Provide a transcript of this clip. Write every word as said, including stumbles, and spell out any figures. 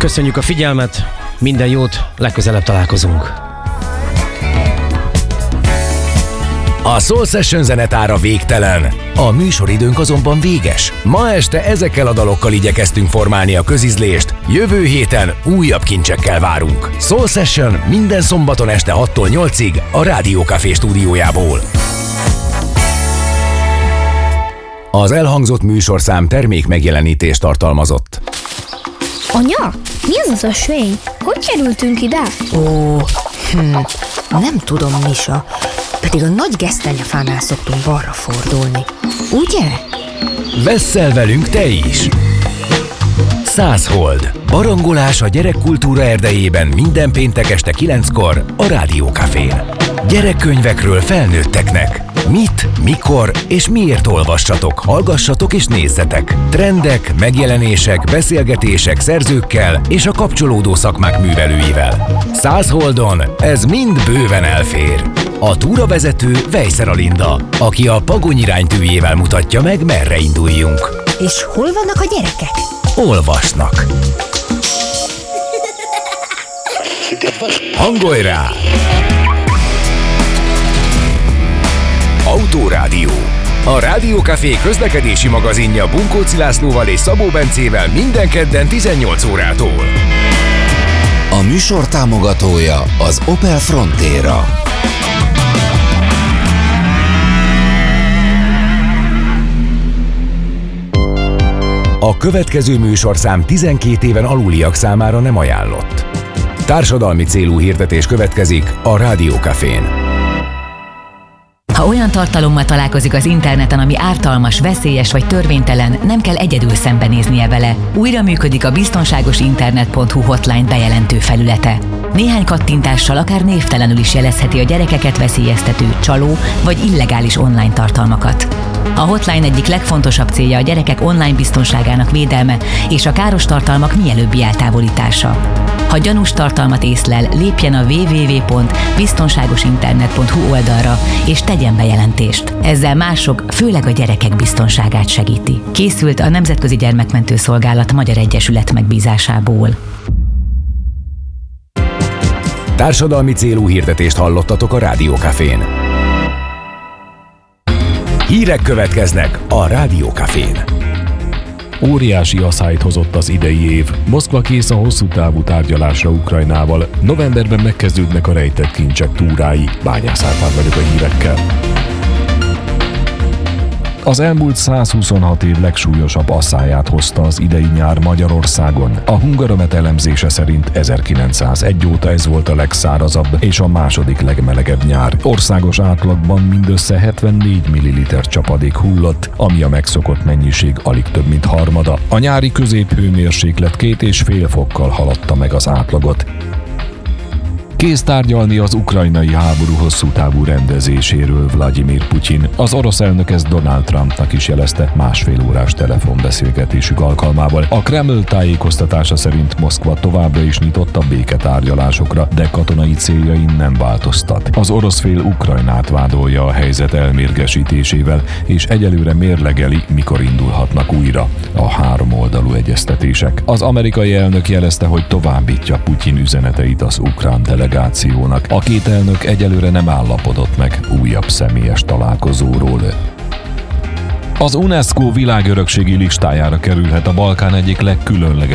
köszönjük a figyelmet, minden jót, legközelebb találkozunk. A Soul Session zenetára végtelen. A műsoridőnk azonban véges. Ma este ezekkel a dalokkal igyekeztünk formálni a közizlést, jövő héten újabb kincsekkel várunk. Soul Session minden szombaton este hattól nyolcig a Rádió Café stúdiójából. Az elhangzott műsorszám termék megjelenítést tartalmazott. Anya, mi az az ösvény? Hogy kerültünk ide? Ó, hm, nem tudom, Misa. Pedig a nagy gesztenyefánál szoktunk balra fordulni. Ugye? Vesszel velünk te is! Száz hold. Barangolás a gyerekkultúra erdejében minden péntek este kilenckor a Rádió Cafén. Gyerekkönyvekről felnőtteknek. Mit, mikor és miért olvassatok, hallgassatok és nézzetek. Trendek, megjelenések, beszélgetések szerzőkkel és a kapcsolódó szakmák művelőivel. Száz holdon ez mind bőven elfér. A túravezető Vejszer Alinda, aki a Pagony iránytűjével mutatja meg, merre induljunk. És hol vannak a gyerekek? Olvasnak. Hangolj rá! Autórádió. A Rádió Café közlekedési magazinja Bunkóci Lászlóval és Szabó Bencével minden kedden tizennyolc órától. A műsor támogatója az Opel Frontera. A következő műsorszám tizenkét éven aluliak számára nem ajánlott. Társadalmi célú hirdetés következik a Rádió Cafén. Ha olyan tartalommal találkozik az interneten, ami ártalmas, veszélyes vagy törvénytelen, nem kell egyedül szembenéznie vele. Újra működik a biztonságosinternet pont hu hotline bejelentő felülete. Néhány kattintással akár névtelenül is jelezheti a gyerekeket veszélyeztető, csaló vagy illegális online tartalmakat. A hotline egyik legfontosabb célja a gyerekek online biztonságának védelme és a káros tartalmak mielőbbi eltávolítása. Ha gyanús tartalmat észlel, lépjen a double-u double-u double-u pont biztonságosinternet pont hu oldalra és tegyen bejelentést. Ezzel mások, főleg a gyerekek biztonságát segíti. Készült a Nemzetközi Gyermekmentő Szolgálat Magyar Egyesület megbízásából. Társadalmi célú hirdetést hallottatok a Rádió Cafén. Hírek következnek a Rádió Cafén. Óriási aszályt hozott az idei év. Moszkva kész a hosszú távú tárgyalásra Ukrajnával. Novemberben megkezdődnek a rejtett kincsek túrái. Bányász Árpád vagyok a hírekkel. Az elmúlt százhuszonhat év legsúlyosabb aszályát hozta az idei nyár Magyarországon. A Hungaromet elemzése szerint ezerkilencszázegy óta ez volt a legszárazabb és a második legmelegebb nyár. Országos átlagban mindössze hetvennégy milliliter csapadék hullott, ami a megszokott mennyiség alig több mint harmada. A nyári középhőmérséklet két és fél fokkal haladta meg az átlagot. Kész tárgyalni az ukrajnai háború hosszú távú rendezéséről Vladimir Putyin. Az orosz elnök ezt Donald Trumpnak is jelezte másfél órás telefonbeszélgetésük alkalmával. A Kreml tájékoztatása szerint Moszkva továbbra is nyitott a béketárgyalásokra, de katonai céljain nem változtat. Az orosz fél Ukrajnát vádolja a helyzet elmérgesítésével, és egyelőre mérlegeli, mikor indulhatnak újra a háromoldalú egyeztetések. Az amerikai elnök jelezte, hogy továbbítja Putyin üzeneteit az ukrán delegációnak. A két elnök egyelőre nem állapodott meg újabb személyes találkozóról. Az UNESCO világörökségi listájára kerülhet a Balkán egyik legkülönlegesebb